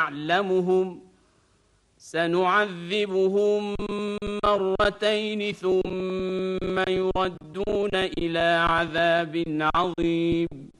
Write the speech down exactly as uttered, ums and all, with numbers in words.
يعلمهم سنعذبهم مرتين ثم يردون إلى عذاب عظيم